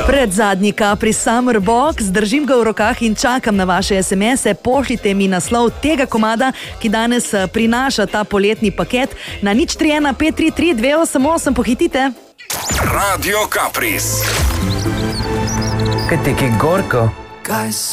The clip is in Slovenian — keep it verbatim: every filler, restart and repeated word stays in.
Pred zadnji Capri Summer Box, držim ga v rokah in čakam na vaše es em ese. Pošljite mi naslov tega komada, ki danes prinaša ta poletni paket na nič tri ena pet tri tri dve osem osem. Pohitite. Radio Capri's. Kaj te je gorko?